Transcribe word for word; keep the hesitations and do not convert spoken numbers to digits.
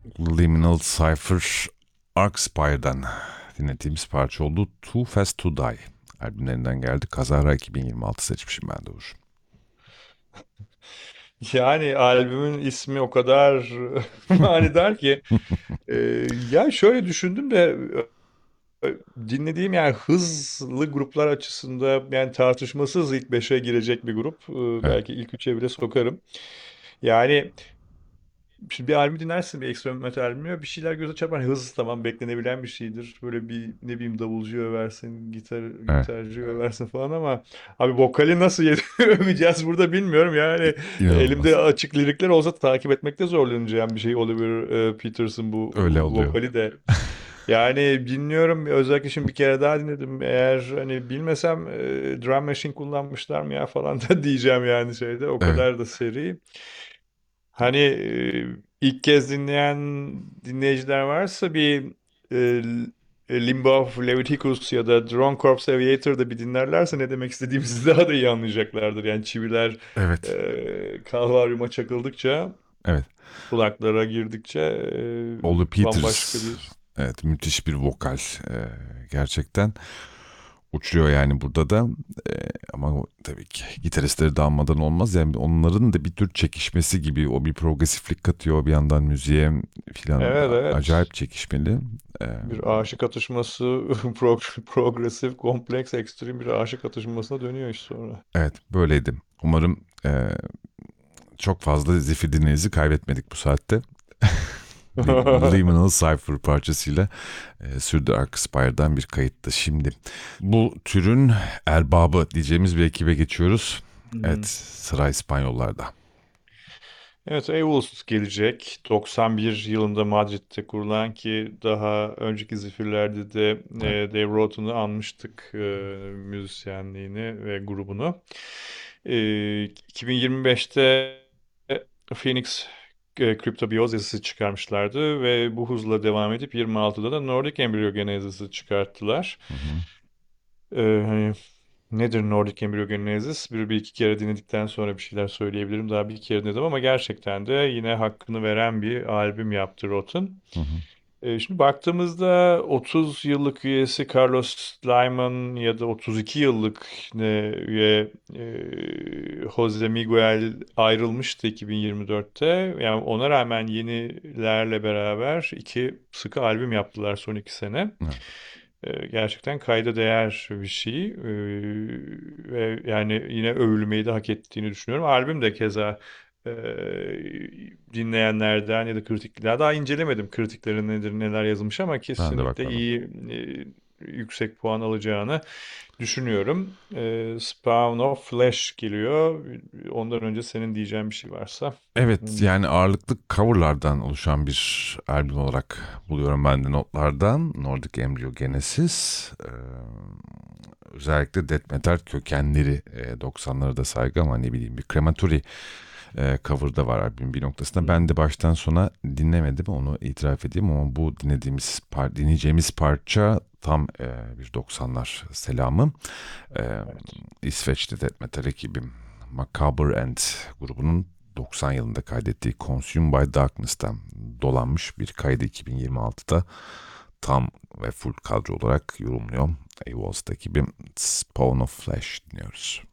Liminal Cypher Arcspire'dan dinlediğimiz parça oldu. Too Fast To Die albümlerinden geldi. Kazara iki bin yirmi altı seçmişim ben de Uğur. Yani albümün ismi o kadar manidar ki e, ya şöyle düşündüm de e, dinlediğim yani hızlı gruplar açısında yani tartışmasız ilk beşe girecek bir grup. E, Evet, belki ilk üçe bile sokarım. Yani şimdi bir albüm dinlersin, bir experimental albümü, bir şeyler göze çarpar. Hız tamam beklenebilen bir şeydir. Böyle bir ne bileyim davulcu översin, gitar evet. gitarcı översin falan ama abi vokali nasıl öveceğiz burada bilmiyorum. Yani elimde İnanılmaz. açık lirikler olsa takip etmekte zorlanacağım bir şey. Oliver e, Peterson bu Öyle oluyor. vokali de. Yani dinliyorum özellikle şimdi bir kere daha dinledim. Eğer hani bilmesem e, drum machine kullanmışlar mı ya falan da diyeceğim yani şeyde. O Evet, kadar da seri. Hani e, ilk kez dinleyen dinleyiciler varsa bir e, Limbo of Leviticus ya da Drone Corps Aviator'da bir dinlerlerse ne demek istediğimizi daha da iyi anlayacaklardır. Yani çiviler evet, e, kalvaryuma çakıldıkça, evet. kulaklara girdikçe Ollie e, bambaşka Peters. bir... Evet, müthiş bir vokal. Ee, gerçekten uçuyor yani burada da. Ee, ama o, tabii ki gitaristleri de almadan olmaz. Yani onların da bir tür çekişmesi gibi, o bir progresiflik katıyor bir yandan müziğe filan. Evet, evet. Acayip çekişmeli. Ee, Bir aşık atışması, prog- progresif, kompleks, ekstrem bir aşık atışmasına dönüyor iş sonra. evet, böyleydi. Umarım e, çok fazla zifir dinleyicisi kaybetmedik bu saatte. Lim- Liminal Cypher parçasıyla e, sürdü Arcspire'dan bir kayıttı şimdi. Bu türün erbabı diyeceğimiz bir ekibe geçiyoruz. Evet, Hmm. sıra İspanyollarda. Evet, Eulus gelecek. doksan bir yılında Madrid'de kurulan ki daha önceki zifirlerde de Evet. e, Dave Roten'u anmıştık, e, müzisyenliğini ve grubunu. E, iki bin yirmi beşte Phoenix e, Cryptobiosis'i çıkarmışlardı ve bu hızla devam edip yirmi altıda da Nordic Embryogenesis'i çıkarttılar. Hı hı. E, hani Nedir Nordic Embryogenesis? Bir, bir iki kere dinledikten sonra bir şeyler söyleyebilirim. Daha bir kere dinledim ama gerçekten de yine hakkını veren bir albüm yaptı Rotten. Hı hı. E, şimdi baktığımızda otuz yıllık üyesi Carlos Lyman ya da otuz iki yıllık ne, üye e, Jose Miguel ayrılmıştı iki bin yirmi dörtte. Yani ona rağmen yenilerle beraber iki sıkı albüm yaptılar son iki sene. Evet. E, gerçekten kayda değer bir şey. E, ve yani yine övülmeyi de hak ettiğini düşünüyorum. Albüm de keza e, dinleyenlerden ya da kritikler daha incelemedim kritiklerin nedir neler yazılmış ama Ben de kesinlikle bakmadım. iyi e, yüksek puan alacağını düşünüyorum. E, Spawn of Flesh geliyor. Ondan önce senin diyeceğin bir şey varsa. Evet, Hmm. yani ağırlıklı coverlardan oluşan bir albüm olarak buluyorum ben de notlardan. Nordic Embryogenesis. Ee, özellikle death metal kökenleri e, doksanlara da saygı ama ne bileyim bir Crematory e, cover'da var albümün bir noktasında. Ben de baştan sona dinlemedim, onu itiraf edeyim, ama bu dinlediğimiz par dinleyeceğimiz parça tam e, bir doksanlar selamı. E, Evet. İsveç'te death metal ekibim Macabre End grubunun doksan yılında kaydettiği Consumed by Darkness'tan dolanmış bir kaydı iki bin yirmi altıda tam ve full kadro olarak yorumluyor. A Walls ekibim Spawn of Flesh dinliyoruz.